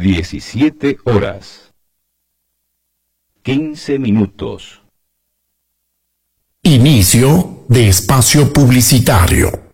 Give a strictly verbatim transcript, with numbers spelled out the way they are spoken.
diecisiete horas, quince minutos. Inicio de espacio publicitario.